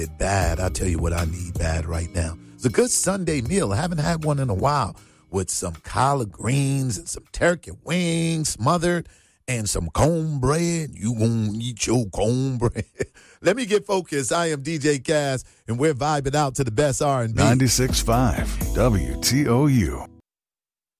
Bad. I'll tell you what I need bad right now. It's a good Sunday meal. I haven't had one in a while with some collard greens and some turkey wings smothered and some cornbread. You gonna eat your cornbread. Let me get focused. I am DJ Cass, and we're vibing out to the best R&B. 96.5 WTOU.